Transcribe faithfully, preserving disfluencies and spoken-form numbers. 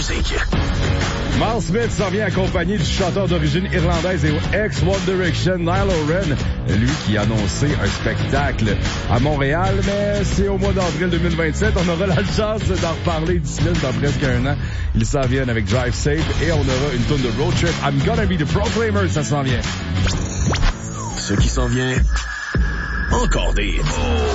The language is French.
musique. Miles Smith s'en vient accompagné du chanteur d'origine irlandaise et ex-One Direction, Niall Horan, lui qui a annoncé un spectacle à Montréal, mais c'est au mois d'avril deux mille vingt-sept. On aura la chance d'en reparler d'ici là dans presque un an. Ils s'en viennent avec Drive Safe et on aura une tonne de Road Trip. I'm Gonna Be the Proclaimer, ça s'en vient. Ce qui s'en vient, encore des hits.